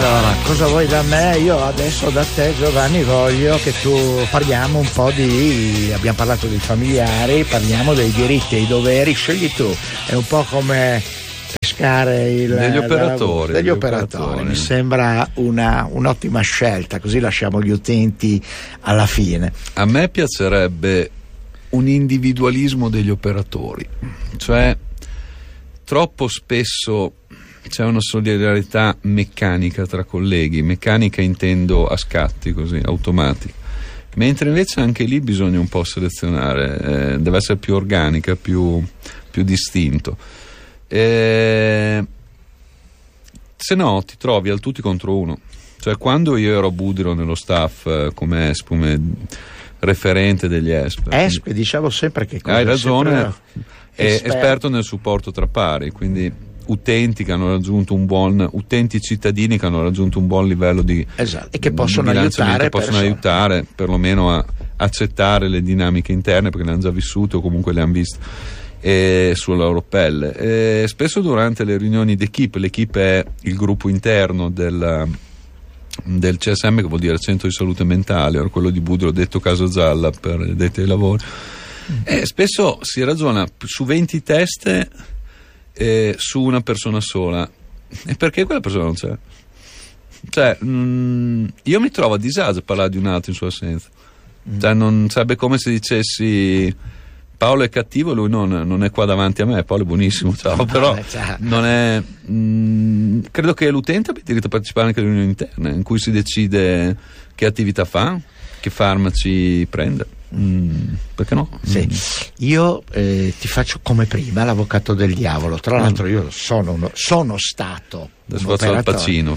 Allora, cosa vuoi da me? Io adesso da te, Giovanni, voglio che tu parliamo un po' abbiamo parlato dei familiari, parliamo dei diritti e i doveri, scegli tu, è un po' come pescare degli operatori. Mi sembra un'ottima scelta, così lasciamo gli utenti alla fine. A me piacerebbe un individualismo degli operatori, cioè troppo spesso c'è una solidarietà meccanica tra colleghi, meccanica intendo a scatti, così, automatica, mentre invece anche lì bisogna un po' selezionare, deve essere più organica, più distinto, se no ti trovi al tutti contro uno. Cioè, quando io ero a Budiro nello staff come ESP, come referente degli ESP, diciamo sempre che hai ragione, è esperto nel supporto tra pari, quindi utenti cittadini che hanno raggiunto un buon livello di e che possono aiutare perlomeno a accettare le dinamiche interne, perché le hanno già vissute o comunque le hanno viste sulla loro pelle. Spesso durante le riunioni d'equipe, l'equipe è il gruppo interno del CSM, che vuol dire Centro di Salute Mentale, o quello di Budrio detto Casa Gialla per i detti ai lavori. Spesso si ragiona su 20 teste su una persona sola, e perché quella persona non c'è? Cioè, io mi trovo a disagio a parlare di un altro in sua assenza. Cioè, non sarebbe come se dicessi Paolo è cattivo, lui non è qua davanti a me, Paolo è buonissimo, ciao, però non è, credo che l'utente abbia diritto a partecipare anche alle riunioni interne in cui si decide che attività fa, che farmaci prende. Perché no? Sì. Io ti faccio come prima l'avvocato del diavolo. Tra l'altro io sono stato adesso faccio il Pacino,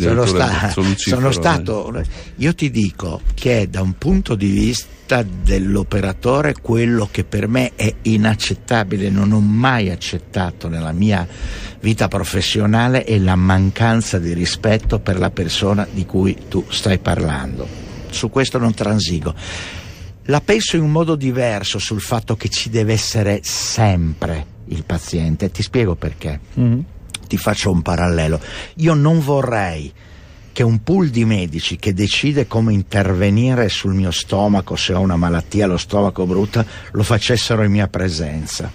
sono stato io ti dico che da un punto di vista dell'operatore quello che per me è inaccettabile, non ho mai accettato nella mia vita professionale, è la mancanza di rispetto per la persona di cui tu stai parlando. Su questo non transigo. La penso in un modo diverso sul fatto che ci deve essere sempre il paziente. Ti spiego perché. Ti faccio un parallelo. Io non vorrei che un pool di medici che decide come intervenire sul mio stomaco, se ho una malattia, lo stomaco brutta, lo facessero in mia presenza.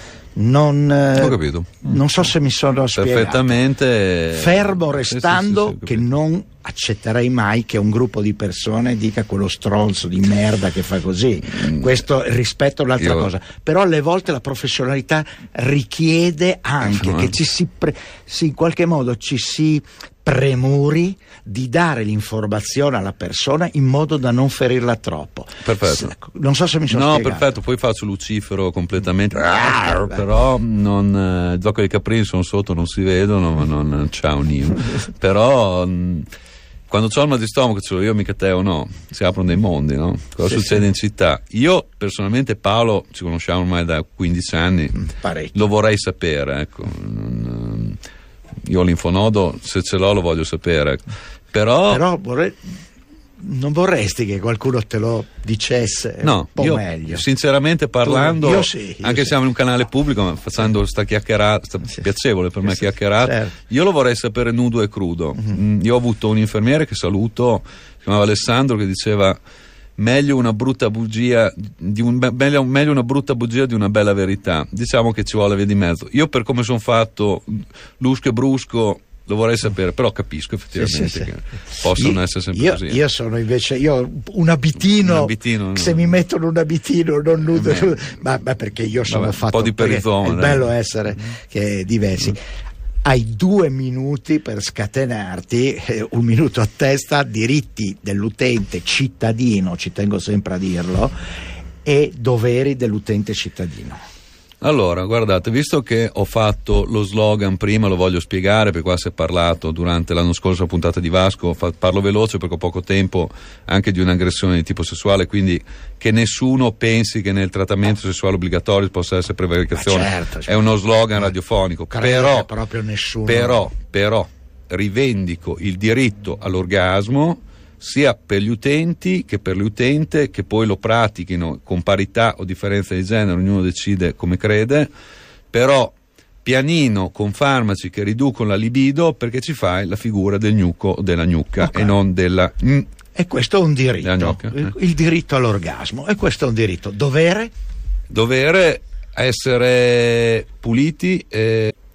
Ho capito. Non so se mi sono spiegato. Perfettamente. Fermo restando che non accetterei mai che un gruppo di persone dica quello stronzo di merda che fa così. Questo rispetto è un'altra cosa. Però alle volte la professionalità richiede anche che in qualche modo ci si premuri di dare l'informazione alla persona in modo da non ferirla troppo. Perfetto. Non so se mi sono spiegato. No, perfetto, poi faccio Lucifero completamente, però il gioco dei caprini sono sotto, non si vedono, ma non c'è un io. Però quando c'ho il mal di stomaco, ce l'ho io, mica te o no, si aprono dei mondi, no? Cosa succede in città? Io personalmente, Paolo, ci conosciamo ormai da 15 anni, lo vorrei sapere, ecco. Io l'infonodo, se ce l'ho, lo voglio sapere. Però non vorresti che qualcuno te lo dicesse un po' meglio? Sinceramente parlando, io anche se siamo in un canale pubblico, ma facendo sta chiacchierata, piacevole per me chiacchierata, certo. Io lo vorrei sapere nudo e crudo. Io ho avuto un infermiere che saluto, si chiamava Alessandro, che diceva meglio una brutta bugia meglio una brutta bugia di una bella verità. Diciamo che ci vuole via di mezzo. Io, per come sono fatto, lusco e brusco, lo vorrei sapere, però capisco effettivamente che possono essere sempre così. Io sono invece un abitino, se mi mettono un abitino non nudo, ma perché io sono fatto un po' di perizoma. È bello essere che diversi. Hai 2 minuti per scatenarti, 1 minuto a testa, diritti dell'utente cittadino, ci tengo sempre a dirlo, e doveri dell'utente cittadino. Allora, guardate, visto che ho fatto lo slogan prima, lo voglio spiegare, perché qua si è parlato durante l'anno scorso la puntata di Vasco, parlo veloce perché ho poco tempo, anche di un'aggressione di tipo sessuale, quindi che nessuno pensi che nel trattamento sessuale obbligatorio possa essere prevaricazione. Certo. È uno slogan radiofonico, però proprio nessuno. Però rivendico il diritto all'orgasmo sia per gli utenti che per l'utente, che poi lo pratichino con parità o differenza di genere, ognuno decide come crede, però pianino con farmaci che riducono la libido, perché ci fai la figura del gnocco o della gnocca, e non della e questo è un diritto, il diritto all'orgasmo, e questo è un diritto. Dovere essere puliti,